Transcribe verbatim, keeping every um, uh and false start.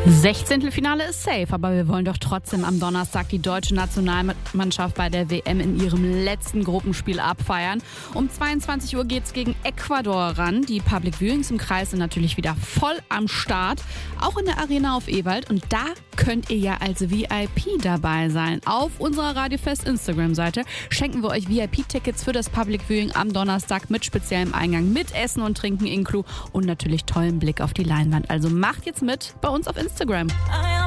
Sechzehntelfinale ist safe, aber wir wollen doch trotzdem am Donnerstag die deutsche Nationalmannschaft bei der W M in ihrem letzten Gruppenspiel abfeiern. Um zweiundzwanzig Uhr geht's gegen Ecuador ran. Die Public Viewings im Kreis sind natürlich wieder voll am Start, auch in der Arena auf Ewald. Und da könnt ihr ja als V I P dabei sein. Auf unserer Radiofest Instagram-Seite schenken wir euch V I P-Tickets für das Public Viewing am Donnerstag mit speziellem Eingang, mit Essen und Trinken inklu und natürlich tollen Blick auf die Leinwand. Also macht jetzt mit bei uns auf Instagram. Instagram.